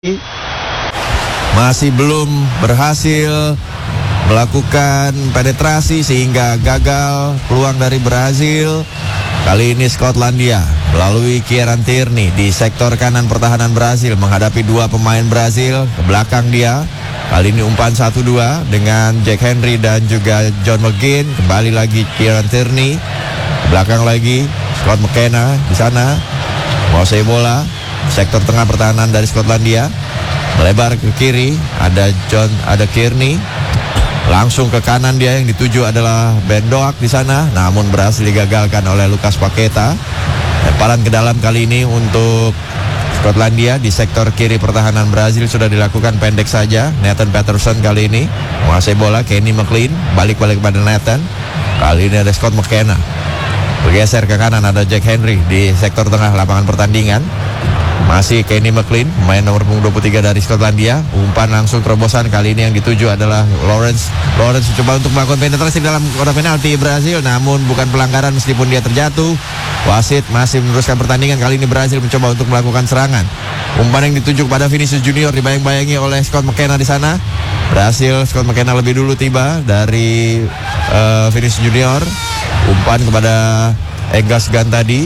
masih belum berhasil melakukan penetrasi sehingga gagal peluang dari Brazil. Kali ini Skotlandia melalui Kieran Tierney di sektor kanan pertahanan Brazil menghadapi dua pemain Brazil ke belakang dia. Kali ini umpan 1-2 dengan Jack Henry dan juga John McGinn. Kembali lagi Kieran Tierney, belakang lagi Scott McKenna di sana. Menguasai bola sektor tengah pertahanan dari Skotlandia, melebar ke kiri, ada Kearney, langsung ke kanan dia, yang dituju adalah Ben Doak di sana, namun berhasil digagalkan oleh Lucas Paqueta. Lemparan ke dalam kali ini untuk Skotlandia di sektor kiri pertahanan Brazil sudah dilakukan pendek saja. Nathan Patterson kali ini menguasai bola, Kenny McLean balik kepada Nathan. Kali ini ada Scott McKenna, bergeser ke kanan, ada Jack Henry di sektor tengah lapangan pertandingan. Masih Kenny McLean, pemain nomor 23 dari Skotlandia. Umpan langsung terobosan, kali ini yang dituju adalah Lawrence mencoba untuk melakukan penetrasi dalam kotak penalti Brazil, namun bukan pelanggaran meskipun dia terjatuh. Wasit masih meneruskan pertandingan. Kali ini Brazil mencoba untuk melakukan serangan. Umpan yang dituju kepada Vinicius Junior dibayang-bayangi oleh Scott McKenna di sana. Berhasil Scott McKenna lebih dulu tiba dari Vinicius Junior. Umpan kepada Angus Gunn tadi,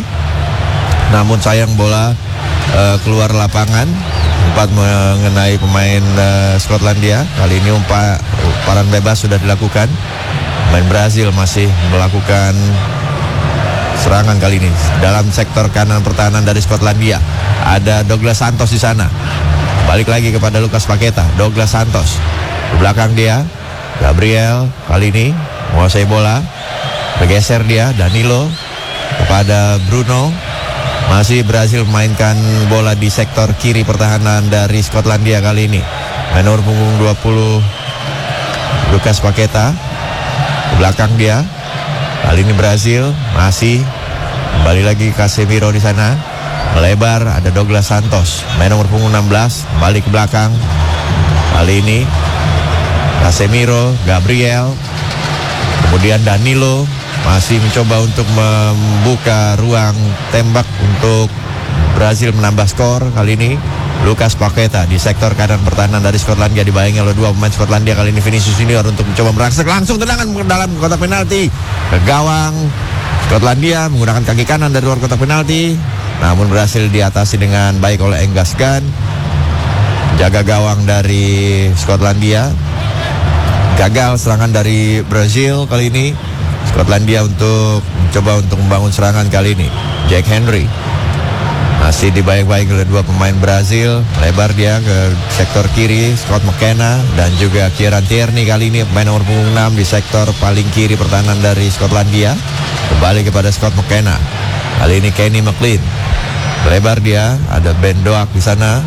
namun sayang bola keluar lapangan. Umpan mengenai pemain Skotlandia. Kali ini umpan bebas sudah dilakukan. Pemain Brazil masih melakukan serangan kali ini dalam sektor kanan pertahanan dari Skotlandia. Ada Douglas Santos di sana. Balik lagi kepada Lucas Paqueta. Douglas Santos di belakang dia. Gabriel kali ini menguasai bola. Bergeser dia, Danilo kepada Bruno. Masih Brazil memainkan bola di sektor kiri pertahanan dari Skotlandia kali ini. Nomor punggung 20 Lucas Paqueta ke belakang dia. Kali ini Brazil masih kembali lagi Casemiro di sana. Melebar, ada Douglas Santos, main nomor punggung 16, kembali ke belakang. Kali ini Casemiro, Gabriel, kemudian Danilo masih mencoba untuk membuka ruang tembak untuk Brazil menambah skor. Kali ini Lucas Paqueta di sektor kanan pertahanan dari Skotlandia dibayangi oleh dua pemain Skotlandia. Kali ini Vinicius Junior untuk mencoba merangsek langsung tendangan ke dalam kotak penalti ke gawang Skotlandia menggunakan kaki kanan dari luar kotak penalti, namun berhasil diatasi dengan baik oleh Angus Gunn, jaga gawang dari Skotlandia. Gagal serangan dari Brazil kali ini. Skotlandia untuk mencoba untuk membangun serangan kali ini. Jack Henry masih dibayang-bayang oleh dua pemain Brazil. Lebar dia ke sektor kiri, Scott McKenna dan juga Kieran Tierney kali ini pemain nomor punggung 6 di sektor paling kiri pertahanan dari Skotlandia. Kembali kepada Scott McKenna. Kali ini Kenny McLean. Lebar dia, ada Ben Doak di sana.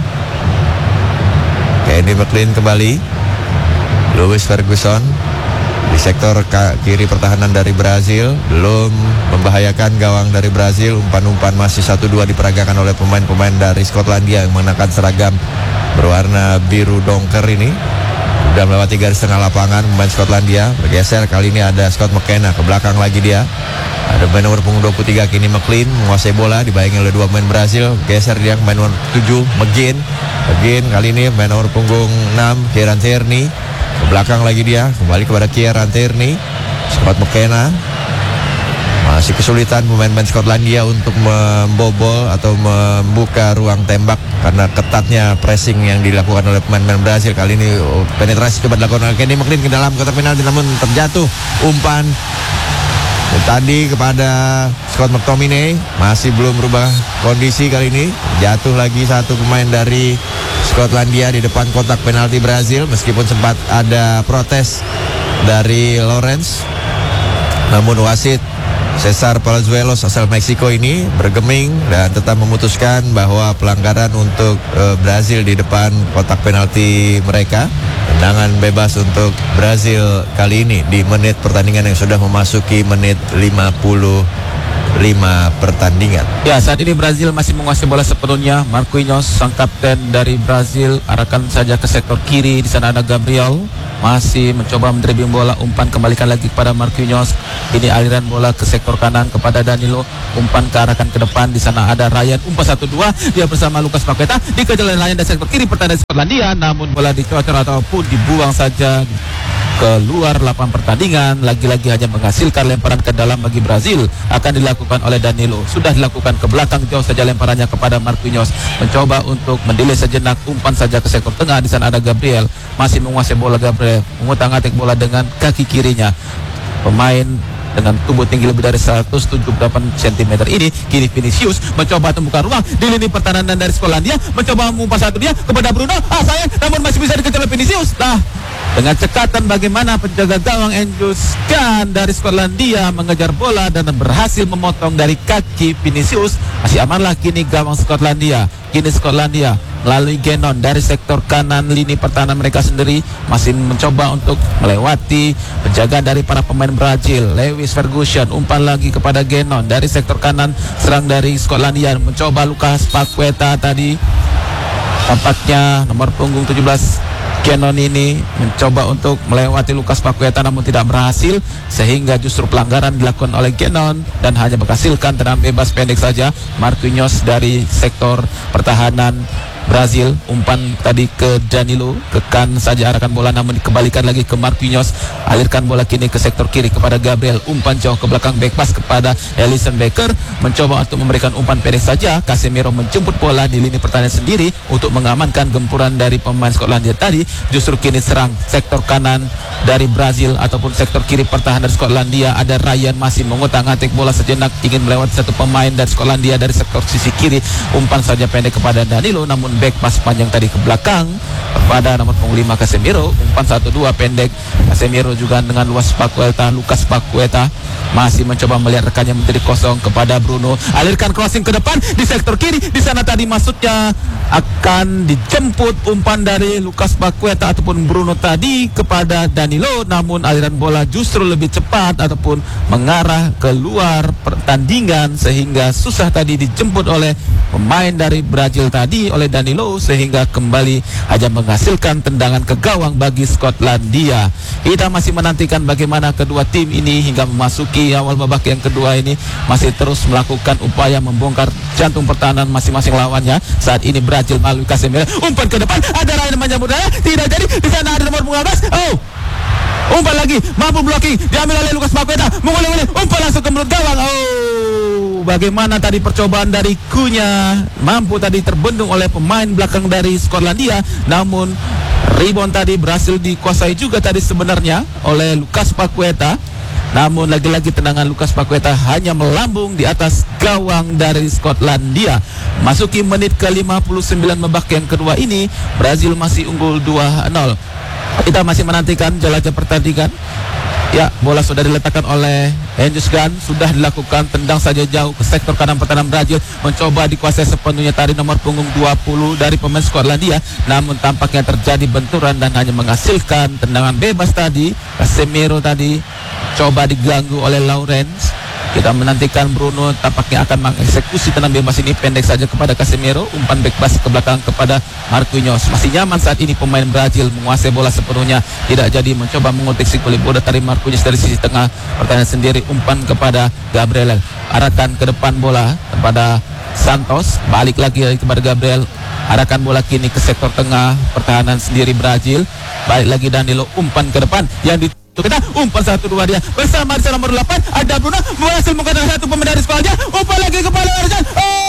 Kenny McLean kembali. Lewis Ferguson di sektor kiri pertahanan dari Brazil, belum membahayakan gawang dari Brazil. Umpan-umpan masih 1-2 diperagakan oleh pemain-pemain dari Skotlandia yang mengenakan seragam berwarna biru dongker ini. Sudah melewati garis tengah lapangan pemain Skotlandia. Bergeser, kali ini ada Scott McKenna, ke belakang lagi dia. Ada pemain nomor punggung 23 Kenny McLean menguasai bola dibayangi oleh dua pemain Brazil. Geser dia pemain nomor 7 McGinn kali ini pemain nomor punggung 6 Kieran Tierney. Ke belakang lagi dia, kembali kepada Kieran Tierney. Scott McKenna. Masih kesulitan pemain-pemain Skotlandia untuk membobol atau membuka ruang tembak karena ketatnya pressing yang dilakukan oleh pemain-pemain Brazil. Kali ini penetrasi coba dilakukan oleh Kenny McLean ke dalam kotak penalti, namun terjatuh. Umpan tadi kepada Scott McTominay, masih belum berubah kondisi kali ini. Jatuh lagi satu pemain dari Skotlandia di depan kotak penalti Brazil, meskipun sempat ada protes dari Lawrence, namun wasit Cesar Palazuelos asal Meksiko ini bergeming dan tetap memutuskan bahwa pelanggaran untuk Brazil di depan kotak penalti mereka. Tendangan bebas untuk Brazil kali ini di menit pertandingan yang sudah memasuki menit 58. 5 pertandingan. Ya, saat ini Brazil masih menguasai bola sepenuhnya. Marquinhos, sang kapten dari Brazil, arahkan saja ke sektor kiri. Di sana ada Gabriel, masih mencoba mendribbling bola, umpan kembalikan lagi kepada Marquinhos. Ini aliran bola ke sektor kanan kepada Danilo, umpan ke arahkan ke depan. Di sana ada Ryan, umpan 1-2, dia bersama Lucas Paqueta, dikejar oleh Ryan dari sektor kiri pertahanan Skotlandia, namun bola dicocor ataupun dibuang saja keluar lapangan pertandingan. Lagi-lagi hanya menghasilkan lemparan ke dalam bagi Brazil. Akan dilakukan oleh Danilo, sudah dilakukan ke belakang, jauh saja lemparannya kepada Marquinhos, mencoba untuk mendelay sejenak, umpan saja ke sektor tengah. Di sana ada Gabriel, masih menguasai bola. Gabriel mengutak-atik bola dengan kaki kirinya. Pemain dengan tubuh tinggi lebih dari 178 cm ini, kini Vinicius mencoba membuka ruang di lini pertahanan dari Skotlandia, mencoba mengumpas satu dia kepada Bruno, sayang, namun masih bisa dikejar oleh Vinicius. Dengan cekatan bagaimana penjaga gawang Angus Gunn dari Skotlandia mengejar bola dan berhasil memotong dari kaki Vinicius. Masih amanlah kini gawang Skotlandia. Kini Skotlandia melalui Genon dari sektor kanan lini pertahanan mereka sendiri, masih mencoba untuk melewati penjagaan dari para pemain Brazil. Lewis Ferguson, umpan lagi kepada Genon dari sektor kanan, serang dari Skotlandia, mencoba Lucas Paqueta tadi. Tampaknya nomor punggung 17 Genon ini mencoba untuk melewati Lucas Paqueta, namun tidak berhasil, sehingga justru pelanggaran dilakukan oleh Genon dan hanya menghasilkan tendangan bebas pendek saja. Marquinhos dari sektor pertahanan Brazil, umpan tadi ke Danilo, ke kanan saja arahkan bola, namun dikembalikan lagi ke Marquinhos. Alirkan bola kini ke sektor kiri kepada Gabriel, umpan jauh ke belakang, back pass kepada Alisson Becker, mencoba untuk memberikan umpan pendek saja. Casemiro menjemput bola di lini pertahanan sendiri untuk mengamankan gempuran dari pemain Skotlandia tadi. Justru kini serang sektor kanan dari Brazil ataupun sektor kiri pertahanan dari Skotlandia. Ada Ryan, masih mengutak-atik bola sejenak, ingin melewati satu pemain dari Skotlandia dari sektor sisi kiri, umpan saja pendek kepada Danilo, namun back pass panjang tadi ke belakang kepada nomor punggung 5 Casemiro, umpan 1-2 pendek. Casemiro juga dengan Lucas Paqueta masih mencoba melihat rekannya menjadi kosong kepada Bruno, alirkan crossing ke depan di sektor kiri. Di sana tadi masuknya akan dijemput umpan dari Lucas Paqueta ataupun Bruno tadi kepada Danilo, namun aliran bola justru lebih cepat ataupun mengarah keluar pertandingan, sehingga susah tadi dijemput oleh pemain dari Brazil tadi, oleh Danilo, sehingga kembali hanya menghasilkan tendangan ke gawang bagi Skotlandia. Kita masih menantikan bagaimana kedua tim ini hingga memasuki awal babak yang kedua ini, masih terus melakukan upaya membongkar jantung pertahanan masing-masing lawannya. Saat ini Brazil melalui Casemiro, umpan ke depan, ada Ryan menyambut bola, tidak jadi. Di sana ada nomor 15, umpan lagi, mampu blocking, diambil oleh Lucas Paqueta, mengulur-ulur, umpan langsung ke mulut gawang. Bagaimana tadi percobaan dari Cunha, mampu tadi terbendung oleh pemain belakang dari Skotlandia, namun rebound tadi berhasil dikuasai juga tadi sebenarnya oleh Lucas Paqueta. Namun lagi-lagi tendangan Lucas Paqueta hanya melambung di atas gawang dari Skotlandia. Masuki menit ke-59 babak yang kedua ini, Brazil masih unggul 2-0. Kita masih menantikan jelajah pertandingan. Ya, bola sudah diletakkan oleh Angus Gunn, sudah dilakukan, tendang saja jauh ke sektor kanan pertahanan Brazil, mencoba dikuasai sepenuhnya tadi nomor punggung 20 dari pemain Skotlandia, namun tampaknya terjadi benturan dan hanya menghasilkan tendangan bebas tadi. Casemiro tadi coba diganggu oleh Lawrence. Kita menantikan Bruno tampaknya akan mengeksekusi tendangan bebas ini, pendek saja kepada Casemiro, umpan back pass ke belakang kepada Marquinhos. Masih nyaman saat ini pemain Brazil menguasai bola sepenuhnya, tidak jadi, mencoba mengutik si kulit bola dari Marquinhos dari sisi tengah pertahanan sendiri, umpan kepada Gabriel, arahkan ke depan bola kepada Santos, balik lagi kepada Gabriel, arahkan bola kini ke sektor tengah pertahanan sendiri Brazil, balik lagi Danilo, umpan ke depan yang kita umpan 1-2 dia bersama di nomor 8 ada Bruno, berhasil menggunakan satu pemain dari Skotlandia, umpan lagi kepada Arjan,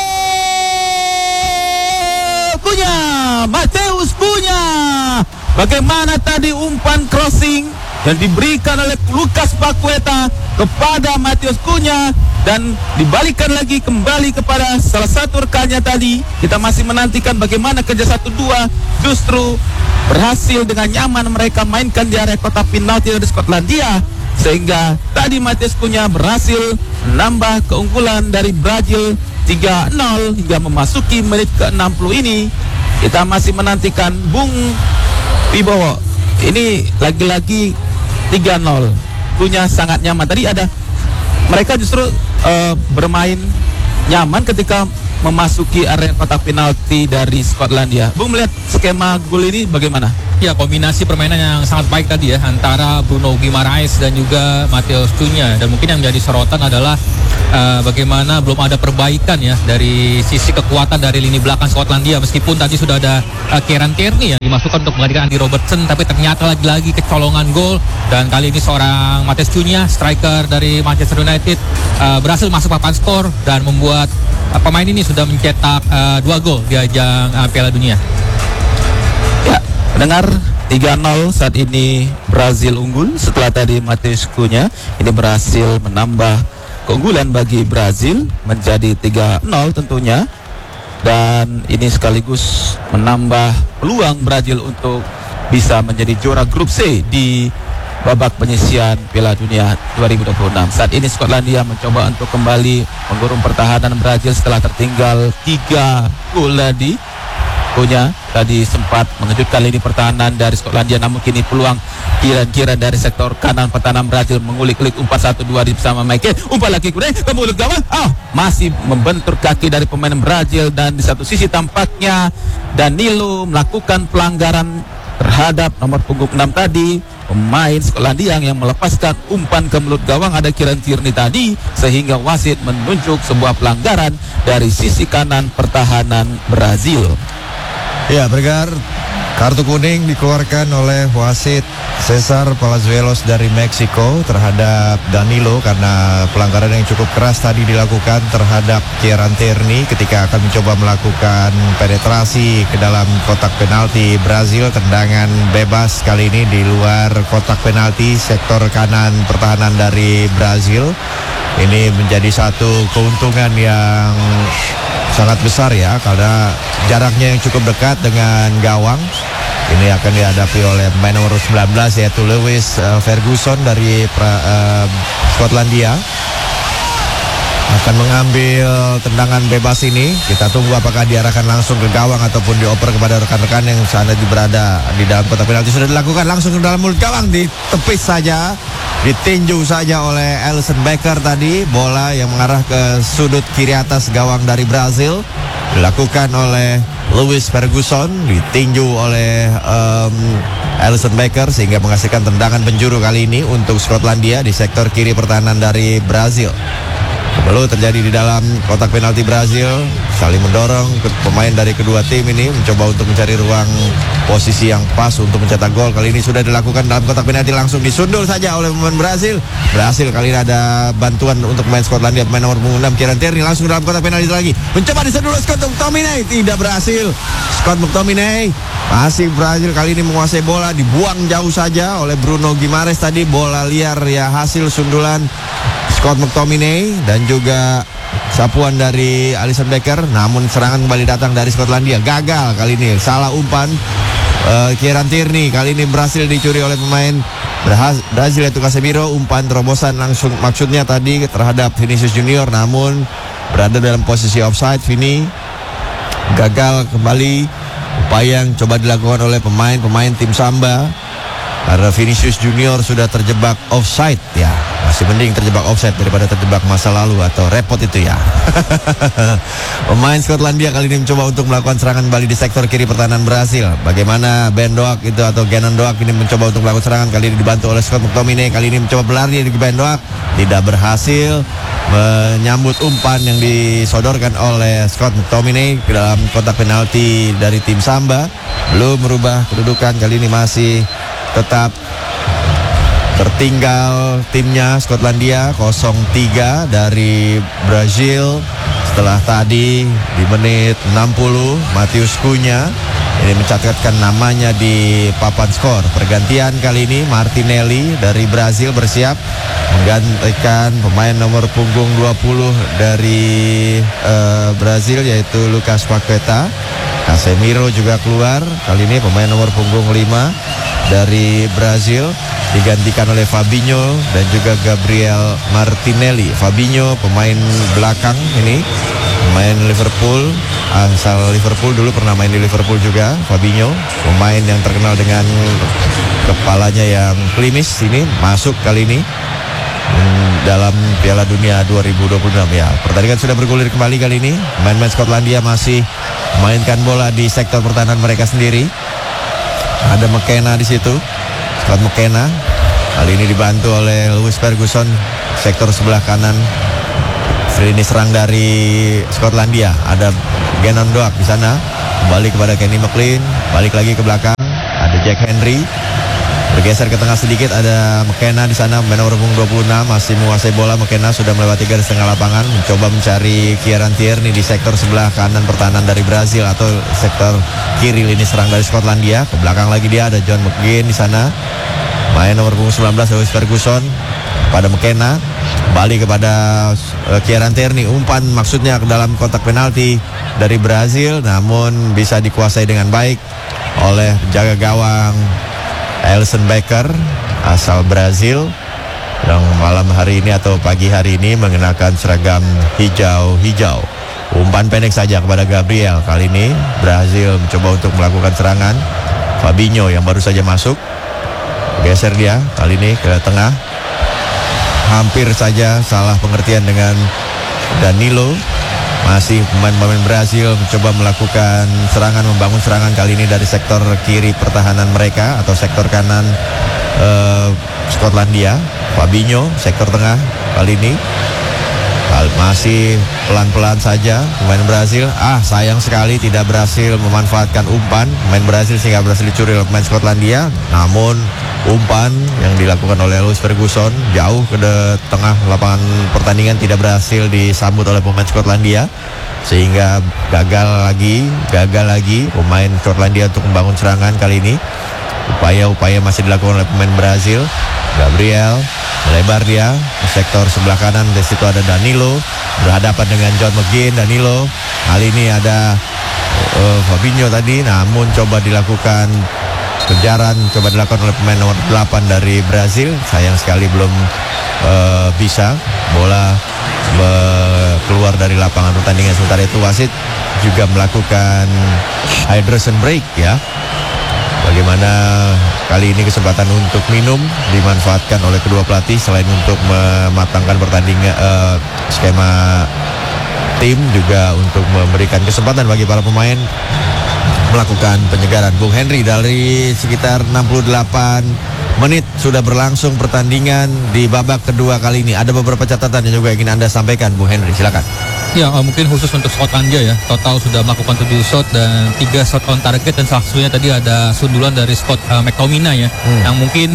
Cunha, Matheus Cunha. Bagaimana tadi umpan crossing yang diberikan oleh Lucas Paqueta kepada Matheus Cunha dan dibalikan lagi kembali kepada salah satu rekannya tadi. Kita masih menantikan bagaimana kerja 1-2 justru berhasil dengan nyaman mereka mainkan di area kotak penalti dari Skotlandia, sehingga tadi Matheus Cunha berhasil menambah keunggulan dari Brazil 3-0 hingga memasuki menit ke-60 ini. Kita masih menantikan Bung Wibowo. Ini lagi-lagi 3-0. Cunha sangat nyaman. Tadi ada mereka justru bermain nyaman ketika memasuki area kotak penalti dari Skotlandia. Bung, melihat skema gol ini bagaimana? Ya, kombinasi permainan yang sangat baik tadi ya antara Bruno Guimaraes dan juga Matheus Cunha. Dan mungkin yang menjadi sorotan adalah bagaimana belum ada perbaikan ya dari sisi kekuatan dari lini belakang Skotlandia. Meskipun tadi sudah ada Kieran Tierney yang dimasukkan untuk menggantikan Andy Robertson, tapi ternyata lagi-lagi kecolongan gol. Dan kali ini seorang Matheus Cunha, striker dari Manchester United, berhasil masuk papan skor dan membuat pemain ini sudah mencetak 2 gol di ajang Piala Dunia. Ya, mendengar 3-0 saat ini Brazil unggul setelah tadi Matheus Cunha ini berhasil menambah keunggulan bagi Brazil menjadi 3-0 tentunya, dan ini sekaligus menambah peluang Brazil untuk bisa menjadi juara grup C di babak penyisian Piala Dunia 2026. Saat ini Skotlandia mencoba untuk kembali menggurung pertahanan Brazil setelah tertinggal 3 gol tadi. Cunha tadi sempat mengejutkan lini pertahanan dari Skotlandia, namun kini peluang kira-kira dari sektor kanan pertahanan Brazil mengulik-ulik umpan 1-2 bersama Michael. Umpan lagi kemudian ke mulut gawang. Masih membentur kaki dari pemain Brazil, dan di satu sisi tampaknya Danilo melakukan pelanggaran terhadap nomor punggung 6 tadi, pemain Skotlandia yang melepaskan umpan ke mulut gawang ada Kieran Tierney tadi, sehingga wasit menunjuk sebuah pelanggaran dari sisi kanan pertahanan Brazil. Ya, Bergar, kartu kuning dikeluarkan oleh wasit Cesar Palazuelos dari Meksiko terhadap Danilo karena pelanggaran yang cukup keras tadi dilakukan terhadap Kieran Tierney ketika akan mencoba melakukan penetrasi ke dalam kotak penalti Brazil. Tendangan bebas kali ini di luar kotak penalti sektor kanan pertahanan dari Brazil. Ini menjadi satu keuntungan yang sangat besar ya, karena jaraknya yang cukup dekat dengan gawang. Ini akan dihadapi oleh pemain nomor 19 yaitu Lewis Ferguson dari Skotlandia. Akan mengambil tendangan bebas ini. Kita tunggu apakah diarahkan langsung ke gawang ataupun dioper kepada rekan-rekan yang sana berada di dalam kotak penalti. Sudah dilakukan langsung ke dalam mulut gawang, ditepis saja, ditinju saja oleh Alisson Becker tadi. Bola yang mengarah ke sudut kiri atas gawang dari Brazil dilakukan oleh Lewis Ferguson, ditinju oleh Alisson Becker sehingga menghasilkan tendangan penjuru kali ini untuk Skotlandia di sektor kiri pertahanan dari Brazil. Lalu terjadi di dalam kotak penalti Brazil, saling mendorong pemain dari kedua tim ini mencoba untuk mencari ruang posisi yang pas untuk mencetak gol. Kali ini sudah dilakukan dalam kotak penalti, langsung disundul saja oleh pemain Brazil. Berhasil kali ini ada bantuan untuk pemain Skotlandia, pemain nomor 6 Kieran Tierney langsung dalam kotak penalti lagi. Mencoba disundul Scott McTominay, tidak berhasil. Scott McTominay masih Brazil kali ini menguasai bola, dibuang jauh saja oleh Bruno Guimaraes tadi. Bola liar ya, hasil sundulan Scott McTominay dan juga sapuan dari Alisson Becker. Namun serangan kembali datang dari Skotlandia, gagal kali ini, salah umpan. Kieran Tierney kali ini berhasil dicuri oleh pemain Brazil yaitu Casemiro. Umpan terobosan langsung maksudnya tadi terhadap Vinicius Junior, namun berada dalam posisi offside. Vini gagal kembali upaya yang coba dilakukan oleh pemain tim Samba karena Vinicius Junior sudah terjebak offside ya. Masih mending terjebak offside daripada terjebak masa lalu atau repot itu ya. Pemain Skotlandia kali ini mencoba untuk melakukan serangan kembali di sektor kiri pertahanan Brazil. Bagaimana Ben Doak itu atau Gannon Doak ini mencoba untuk melakukan serangan, kali ini dibantu oleh Scott McTominay. Kali ini mencoba berlari di Ben Doak, tidak berhasil menyambut umpan yang disodorkan oleh Scott McTominay ke dalam kotak penalti dari tim Samba. Belum merubah kedudukan, kali ini masih tetap tertinggal timnya Skotlandia 0-3 dari Brazil. Setelah tadi di menit 60 Matheus Cunha ini mencatatkan namanya di papan skor. Pergantian kali ini Martinelli dari Brazil bersiap menggantikan pemain nomor punggung 20 dari Brazil yaitu Lucas Paqueta. Casemiro juga keluar. Kali ini pemain nomor punggung 5 dari Brazil digantikan oleh Fabinho dan juga Gabriel Martinelli. Fabinho pemain belakang ini, pemain Liverpool, asal Liverpool, dulu pernah main di Liverpool juga. Fabinho pemain yang terkenal dengan kepalanya yang klimis, ini masuk kali ini dalam Piala Dunia 2026 ya. Pertandingan sudah bergulir kembali kali ini. Pemain-pemain Skotlandia masih mainkan bola di sektor pertahanan mereka sendiri. Ada McKenna di situ, Scott McKenna. Kali ini dibantu oleh Lewis Ferguson, sektor sebelah kanan. Ini serang dari Skotlandia. Ada Gannon Doak di sana. Kembali kepada Kenny McLean. Balik lagi ke belakang. Ada Jack Henry. Bergeser ke tengah sedikit, ada McKenna di sana, pemain nomor 26 masih menguasai bola. McKenna sudah melewati garis tengah lapangan, mencoba mencari Kieran Tierney di sektor sebelah kanan pertahanan dari Brazil atau sektor kiri lini serang dari Skotlandia. Ke belakang lagi dia ada John McGinn di sana. Main nomor 19 Lewis Ferguson pada McKenna, kembali kepada Kieran Tierney. Umpan maksudnya ke dalam kotak penalti dari Brazil, namun bisa dikuasai dengan baik oleh penjaga gawang Alisson Becker asal Brazil yang malam hari ini atau pagi hari ini mengenakan seragam hijau-hijau. Umpan pendek saja kepada Gabriel. Kali ini Brazil mencoba untuk melakukan serangan. Fabinho yang baru saja masuk, geser dia kali ini ke tengah. Hampir saja salah pengertian dengan Danilo. Masih pemain-pemain Brazil mencoba melakukan serangan, membangun serangan kali ini dari sektor kiri pertahanan mereka atau sektor kanan Skotlandia. Fabinho sektor tengah kali ini masih pelan-pelan saja pemain Brazil. Sayang sekali tidak berhasil memanfaatkan umpan pemain Brazil sehingga berhasil dicuri oleh pemain Skotlandia. Namun umpan yang dilakukan oleh Lewis Ferguson jauh ke tengah lapangan pertandingan tidak berhasil disambut oleh pemain Skotlandia, sehingga gagal lagi pemain Skotlandia untuk membangun serangan kali ini. Upaya-upaya masih dilakukan oleh pemain Brazil. Gabriel melebar dia ke sektor sebelah kanan. Di situ ada Danilo berhadapan dengan John McGinn. Danilo kali ini ada Fabinho tadi, namun coba dilakukan kejaran, coba dilakukan oleh pemain nomor 8 dari Brazil. Sayang sekali belum bisa bola keluar dari lapangan pertandingan. Sementara itu wasit juga melakukan hydration break ya. Bagaimana kali ini kesempatan untuk minum dimanfaatkan oleh kedua pelatih selain untuk mematangkan pertandingan skema tim, juga untuk memberikan kesempatan bagi para pemain melakukan penyegaran. Bung Henry, dari sekitar 68 menit sudah berlangsung pertandingan di babak kedua kali ini. Ada beberapa catatan yang juga ingin Anda sampaikan, Bung Henry, silakan. Ya, mungkin khusus untuk Skotlandia ya, total sudah melakukan 7 shot dan 3 shot on target, dan salah satunya tadi ada sundulan dari Scott McTominay ya, yang mungkin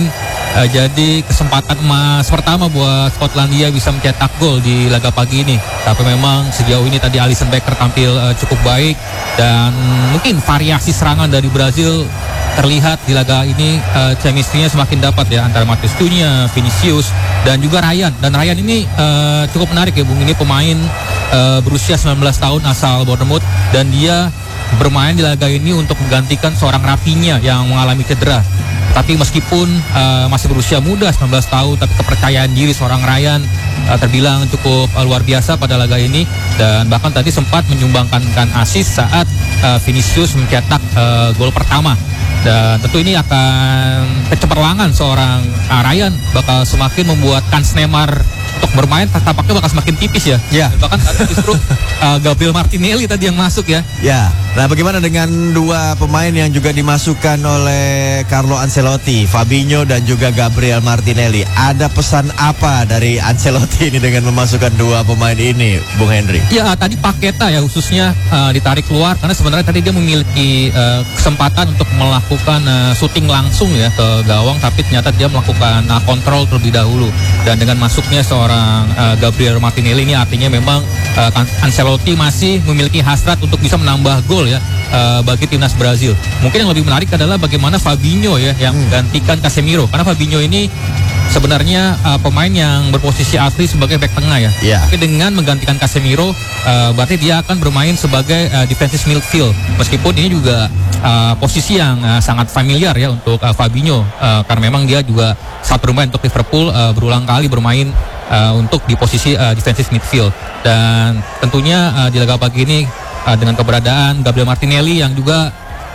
jadi kesempatan emas pertama buat Skotlandia bisa mencetak gol di laga pagi ini. Tapi memang sejauh ini tadi Alisson Becker tampil cukup baik, dan mungkin variasi serangan dari Brazil terlihat di laga ini. Chemistry-nya semakin dapat ya antara Matheus Cunha, Vinicius dan juga Ryan. Dan Ryan ini cukup menarik ya Bung, ini pemain berusia 19 tahun asal Bournemouth, dan dia bermain di laga ini untuk menggantikan seorang Rafinha yang mengalami cedera. Tapi meskipun masih berusia muda 19 tahun, tapi kepercayaan diri seorang Ryan terbilang cukup luar biasa pada laga ini, dan bahkan tadi sempat menyumbangkan assist saat Vinicius mencetak gol pertama. Dan tentu ini akan kecemerlangan seorang Ryan bakal semakin membuat kans Neymar untuk bermain tampaknya bakal semakin tipis ya. Ya. Dan bahkan ada justru Gabriel Martinelli tadi yang masuk ya. Ya. Nah, bagaimana dengan dua pemain yang juga dimasukkan oleh Carlo Ancelotti, Fabinho dan juga Gabriel Martinelli? Ada pesan apa dari Ancelotti ini dengan memasukkan dua pemain ini, Bung Henry? Ya, tadi Paqueta ya khususnya ditarik keluar karena sebenarnya tadi dia memiliki kesempatan untuk melakukan syuting langsung ya ke gawang, tapi ternyata dia melakukan kontrol terlebih dahulu. Dan dengan masuknya seorang Gabriel Martinelli ini artinya memang Ancelotti masih memiliki hasrat untuk bisa menambah gol ya bagi timnas Brazil. Mungkin yang lebih menarik adalah bagaimana Fabinho ya yang menggantikan Casemiro, karena Fabinho ini sebenarnya pemain yang berposisi asli sebagai back tengah ya. Tapi dengan menggantikan Casemiro berarti dia akan bermain sebagai defensive midfield. Meskipun ini juga posisi yang sangat familiar ya untuk Fabinho karena memang dia juga saat bermain untuk Liverpool berulang kali bermain untuk di posisi defensive midfield. Dan tentunya di laga pagi ini dengan keberadaan Gabriel Martinelli yang juga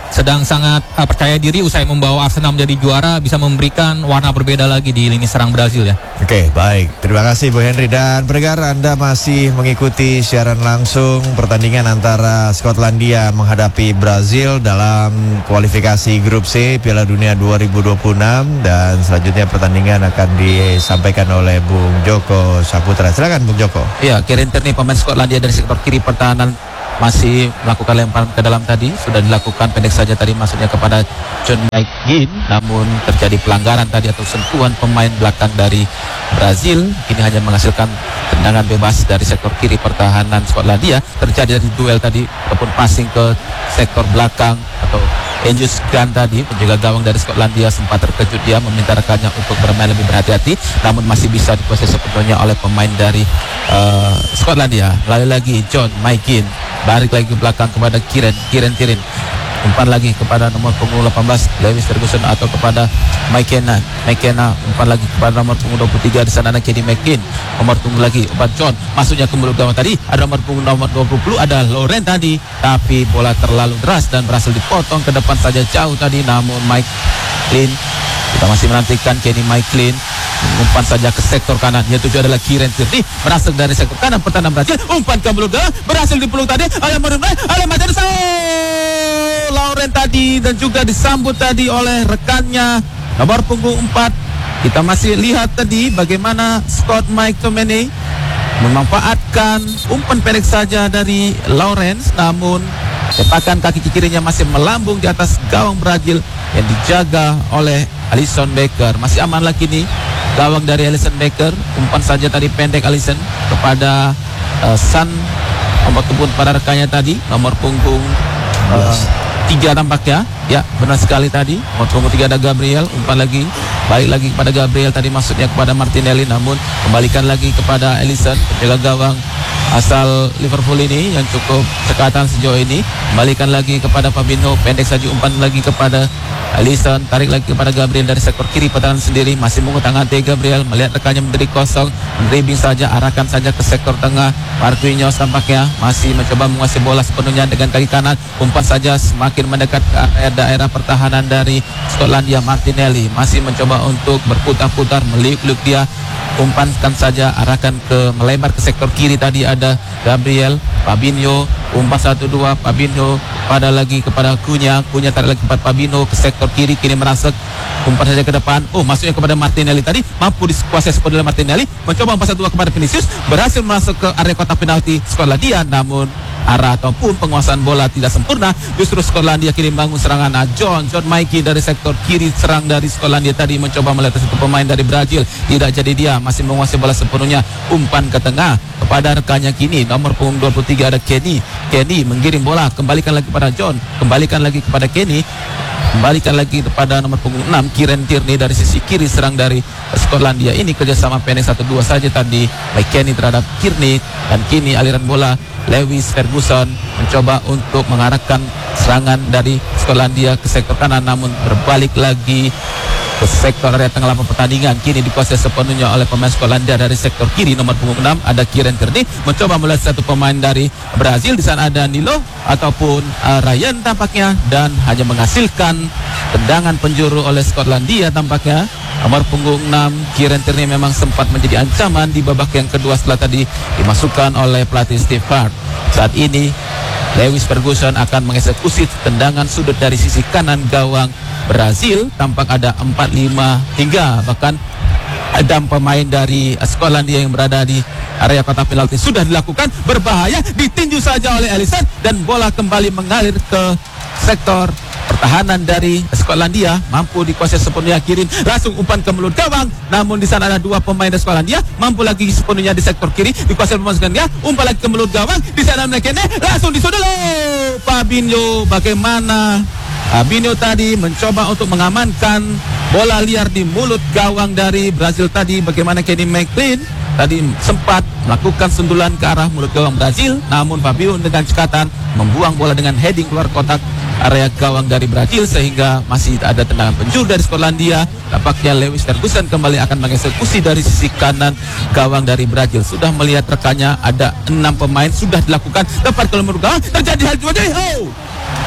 sedang sangat percaya diri usai membawa Arsenal menjadi juara, bisa memberikan warna berbeda lagi di lini serang Brazil ya. Oke, baik. Terima kasih Bu Henry. Dan pendengar, Anda masih mengikuti siaran langsung pertandingan antara Skotlandia menghadapi Brazil dalam kualifikasi grup C Piala Dunia 2026. Dan selanjutnya pertandingan akan disampaikan oleh Bung Joko Saputra. Silakan Bung Joko. Ya, Kieran Tierney pemain Skotlandia dari sektor kiri pertahanan masih melakukan lemparan ke dalam tadi. Sudah dilakukan pendek saja tadi masuknya kepada John McGinn, namun terjadi pelanggaran tadi atau sentuhan pemain belakang dari Brazil. Ini hanya menghasilkan tendangan bebas dari sektor kiri pertahanan Skotlandia. Terjadi dari duel tadi ataupun passing ke sektor belakang atau Angus Gunn tadi, penjaga gawang dari Skotlandia, sempat terkejut. Dia meminta rekannya untuk bermain lebih berhati-hati, namun masih bisa dikuasai sepenuhnya oleh pemain dari Skotlandia. Lalu lagi John McGinn, balik lagi ke belakang kepada Kieran Tierney, umpan lagi kepada nomor punggung 18 Lewis Ferguson atau kepada McKenna, umpan lagi kepada nomor punggung 23 di sana ada Kenny McGinn, nomor punggung lagi umpan John, masuknya ke mulut gawang tadi, ada nomor punggung nomor 20 ada Lauren tadi, tapi bola terlalu deras dan berhasil dipotong ke depan saja jauh tadi, namun Mike Clean, kita masih menantikan Kenny McLean umpan saja ke sektor kanan. Yang tujuh adalah Kieran Tierney, berasal dari sektor kanan pertahanan Brazil, umpan ke mulut gawang, berhasil dipeluk tadi oleh Matheus Lauren tadi, dan juga disambut tadi oleh rekannya nomor punggung 4. Kita masih lihat tadi bagaimana Scott McTominay memanfaatkan umpan pendek saja dari Lawrence, namun sepakan kaki kirinya masih melambung di atas gawang Brazil yang dijaga oleh Alisson Becker. Masih aman lagi nih gawang dari Alisson Becker, umpan saja tadi pendek Alisson kepada San, nomor punggung pada rekannya tadi nomor punggung 3 tampaknya. Ya, benar sekali tadi. Nomor punggung 3 ada Gabriel, umpan lagi, balik lagi kepada Gabriel tadi, maksudnya kepada Martinelli, namun kembalikan lagi kepada Alisson, penjaga gawang asal Liverpool ini yang cukup cekatan sejauh ini. Kembalikan lagi kepada Fabinho, pendek saja umpan lagi kepada Alisson, tarik lagi kepada Gabriel dari sektor kiri pertahanan sendiri, masih mengutang hati Gabriel, melihat rekannya menjadi kosong, dribbling saja, arahkan saja ke sektor tengah. Marquinhos tampaknya masih mencoba menguasai bola sepenuhnya dengan kaki kanan, umpan saja semakin mendekat ke area daerah pertahanan dari Skotlandia. Martinelli masih mencoba untuk berputar-putar, meliuk-liuk dia, umpankan saja, arahkan ke melebar ke sektor kiri tadi ada Gabriel, Fabinho, umpan 1-2, Fabinho pada lagi kepada Cunha tarik lagi kepada Fabinho ke sektor kiri, kini merasuk, umpan saja ke depan, masuknya kepada Martinelli tadi, mampu dikuasai sepenuhnya Martinelli, mencoba umpan 1-2 kepada Vinicius, berhasil masuk ke area kotak penalti Skotlandia, namun arah ataupun penguasaan bola tidak sempurna. Justru Skotlandia kini bangun serangan. John McGinn dari sektor kiri serang dari Skotlandia tadi mencoba melihat satu pemain dari Brazil, tidak jadi dia, masih menguasai bola sepenuhnya, umpan ke tengah kepada rekannya kini nomor punggung 23 ada Kenny menggiring bola, kembalikan lagi kepada John, kembalikan lagi kepada Kenny, kembalikan lagi kepada nomor punggung 6 Kieran Tierney dari sisi kiri serang dari Skotlandia. Ini kerjasama pendek 1-2 saja tadi McKennie terhadap Tierney, dan kini aliran bola Lewis Ferguson mencoba untuk mengarahkan serangan dari Skotlandia ke sektor kanan, namun berbalik lagi ke sektor area tengah lapangan pertandingan. Kini dikuasai sepenuhnya oleh pemain Skotlandia dari sektor kiri nomor punggung 6 ada Kieran Tierney, mencoba melihat satu pemain dari Brazil. Di sana ada Nilo ataupun Ryan tampaknya, dan hanya menghasilkan tendangan penjuru oleh Skotlandia tampaknya. Nomor punggung 6 Kieran Tierney memang sempat menjadi ancaman di babak yang kedua setelah tadi dimasukkan oleh pelatih Steve Hart. Saat ini Lewis Ferguson akan mengeksekusi tendangan sudut dari sisi kanan gawang Brazil. Tampak ada 4-5-3, bahkan ada pemain dari Skotlandia yang berada di area kotak penalti sudah dilakukan, berbahaya, ditinju saja oleh Alisson, dan bola kembali mengalir ke sektor pertahanan dari Skotlandia, mampu dikuasai sepenuhnya Kirin, langsung umpan ke mulut gawang, namun di sana ada dua pemain dari Skotlandia, mampu lagi sepenuhnya di sektor kiri, dikuasai pemain Skotlandia, umpan lagi ke mulut gawang, di sana McKennie, langsung disudul Fabinho. Bagaimana Fabinho tadi mencoba untuk mengamankan bola liar di mulut gawang dari Brazil tadi. Bagaimana Kenny McLean tadi sempat melakukan sundulan ke arah mulut gawang Brazil, namun Fabinho dengan cekatan membuang bola dengan heading keluar kotak area gawang dari Brazil, sehingga masih ada tendangan penjuru dari Skotlandia. Tampaknya Lewis Ferguson kembali akan mengeksekusi dari sisi kanan gawang dari Brazil. Sudah melihat rekannya, ada 6 pemain sudah dilakukan tepat ke mulut gawang, terjadi hal seperti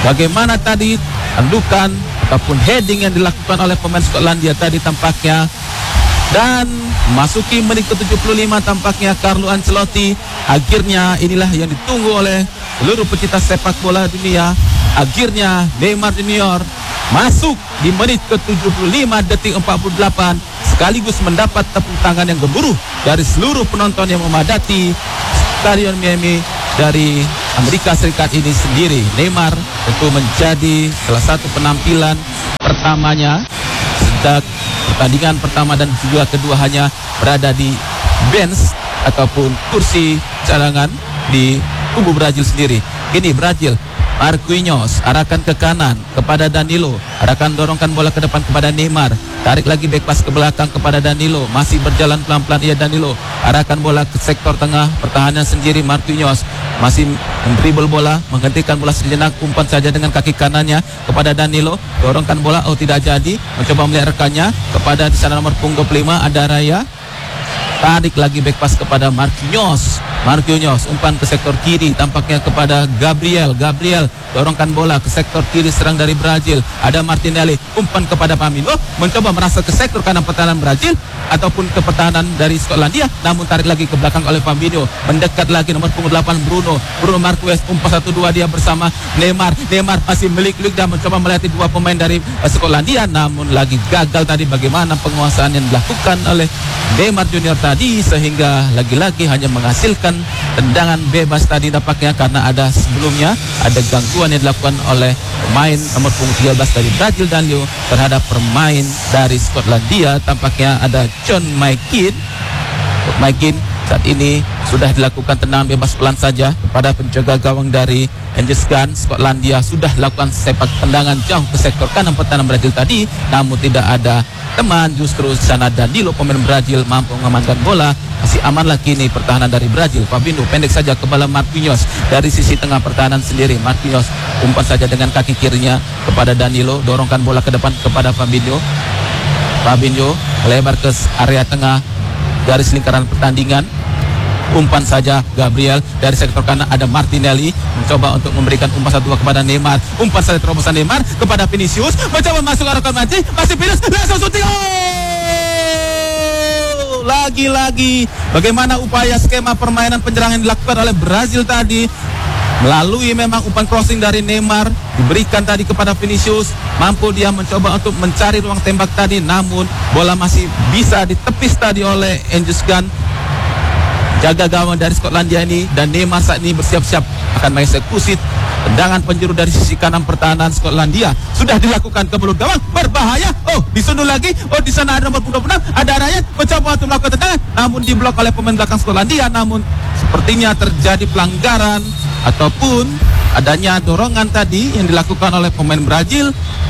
bagaimana tadi tandukan ataupun heading yang dilakukan oleh pemain Skotlandia tadi tampaknya. Dan masuki menit ke-75 tampaknya Carlo Ancelotti. Akhirnya inilah yang ditunggu oleh seluruh pecinta sepak bola dunia. Akhirnya Neymar Junior masuk di menit ke-75 detik 48, sekaligus mendapat tepuk tangan yang gemuruh dari seluruh penonton yang memadati Stadion Miami dari Amerika Serikat ini sendiri. Neymar tentu menjadi salah satu penampilan pertamanya sejak pertandingan pertama dan juga kedua hanya berada di bench ataupun kursi cadangan di kubu Brazil sendiri. Ini Brazil, Marquinhos arahkan ke kanan kepada Danilo, arahkan dorongkan bola ke depan kepada Neymar, tarik lagi back pass ke belakang kepada Danilo, masih berjalan pelan-pelan ia Danilo, arahkan bola ke sektor tengah pertahanan sendiri. Marquinhos masih mendribble bola, menghentikan bola sejenak, umpan saja dengan kaki kanannya kepada Danilo, dorongkan bola, oh tidak jadi, mencoba melihat rekannya kepada di sana nomor punggung 25 ada Raya, tarik lagi back pass kepada Marquinhos, umpan ke sektor kiri tampaknya kepada Gabriel, dorongkan bola ke sektor kiri serang dari Brazil, ada Martinelli, umpan kepada Firmino, mencoba merasa ke sektor kanan pertahanan Brazil ataupun ke pertahanan dari Skotlandia, namun tarik lagi ke belakang oleh Firmino, mendekat lagi nomor punggung 8 Bruno Marquez, umpan 1-2 dia bersama Neymar masih melik-lik dan mencoba melewati dua pemain dari Skotlandia, namun lagi gagal tadi bagaimana penguasaan yang dilakukan oleh Neymar Junior tadi, sehingga lagi-lagi hanya menghasilkan tendangan bebas tadi tampaknya, karena ada sebelumnya ada gangguan yang dilakukan oleh pemain nomor punggung 13 dari Brazil Danilo terhadap pemain dari Skotlandia. Tampaknya ada John McGinn saat ini sudah dilakukan tendangan bebas pelan saja kepada penjaga gawang dari Angus Gunn. Skotlandia sudah lakukan sepak tendangan jauh ke sektor kanan pertahanan Brazil tadi, namun tidak ada teman, justru sana Danilo pemain Brazil mampu mengamankan bola. Masih amanlah kini pertahanan dari Brazil. Fabinho pendek saja ke bola Marquinhos dari sisi tengah pertahanan sendiri. Marquinhos umpan saja dengan kaki kirinya kepada Danilo, dorongkan bola ke depan kepada Fabinho lebar ke area tengah garis lingkaran pertandingan. Umpan saja Gabriel dari sektor kanan, ada Martinelli mencoba untuk memberikan umpan 1-2 kepada Neymar. Umpan saja terobosan Neymar kepada Vinicius, mencoba masuk arahkan masih Vinicius langsung shooting. Lagi-lagi bagaimana upaya skema permainan penyerangan yang dilakukan oleh Brazil tadi, melalui memang umpan crossing dari Neymar diberikan tadi kepada Vinicius, mampu dia mencoba untuk mencari ruang tembak tadi, namun bola masih bisa ditepis tadi oleh Angus Gunn, jaga gawang dari Skotlandia ini, dan Neymar saat ini bersiap-siap akan mengeksekusi tendangan penjuru dari sisi kanan pertahanan Skotlandia. Sudah dilakukan ke mulut gawang, berbahaya. Oh, disundul lagi. Oh, di sana ada nomor 26, ada Ryan mencoba untuk melakukan tendangan, namun diblok oleh pemain belakang Skotlandia. Namun sepertinya terjadi pelanggaran ataupun adanya dorongan tadi yang dilakukan oleh pemain Brazil.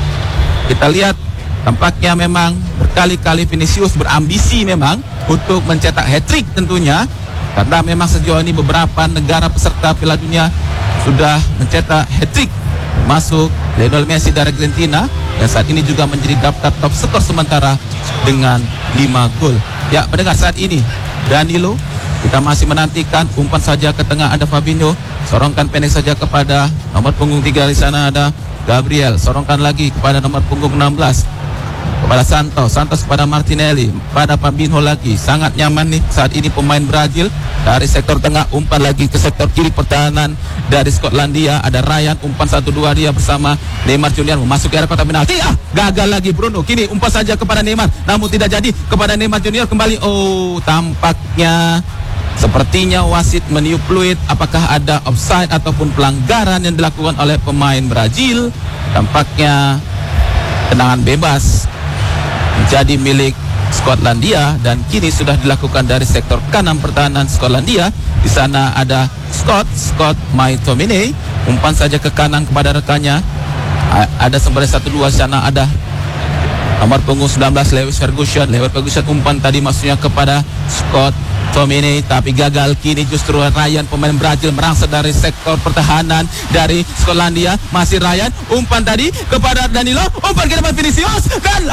Kita lihat tampaknya memang berkali-kali Vinicius berambisi memang untuk mencetak hat-trick tentunya, karena memang sejauh ini beberapa negara peserta Piala Dunia sudah mencetak hat-trick, masuk Lionel Messi dari Argentina dan saat ini juga menjadi daftar top skor sementara dengan 5 gol. Ya, pendengar, saat ini Danilo, kita masih menantikan umpan saja ke tengah, ada Fabinho, sorongkan pendek saja kepada nomor punggung 3 di sana ada Gabriel, sorongkan lagi kepada nomor punggung 16 kepada Santos kepada Martinelli, pada Fabinho lagi. Sangat nyaman nih saat ini pemain Brazil dari sektor tengah, umpan lagi ke sektor kiri pertahanan dari Skotlandia, ada Ryan, umpan 1-2 dia bersama Neymar Junior memasuki area kotak penalti. Gagal lagi Bruno, kini umpan saja kepada Neymar, namun tidak jadi kepada Neymar Junior kembali. Oh, tampaknya sepertinya wasit meniup fluid, apakah ada offside ataupun pelanggaran yang dilakukan oleh pemain Brazil. Tampaknya tendangan bebas menjadi milik Skotlandia dan kini sudah dilakukan dari sektor kanan pertahanan Skotlandia. Di sana ada Scott McTominay, umpan saja ke kanan kepada rekannya. Ada sembari 1-2 sana, ada nomor punggung 19 Lewis Ferguson, umpan tadi maksudnya kepada Scott McTominay tapi gagal. Kini justru Ryan pemain Brazil merangsek dari sektor pertahanan dari Skotlandia. Masih Ryan, umpan tadi kepada Danilo, umpan ke depan Vinicius dan